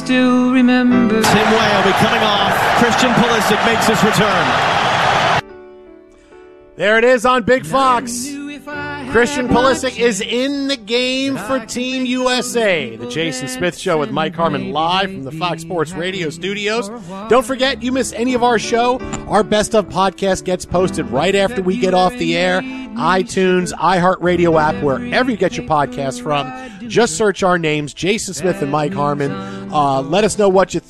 still remember. Tim Weah will be coming off. Christian Pulisic makes his return. There it is on Big Fox. Christian Pulisic is in the game for Team USA. The Jason Smith Show with Mike Harmon live from the Fox Sports Radio studios. Don't forget, you miss any of our show, our Best of podcast gets posted right after we get off the air. iTunes, iHeartRadio app, wherever you get your podcasts from. Just search our names, Jason Smith and Mike Harmon. Let us know what you think.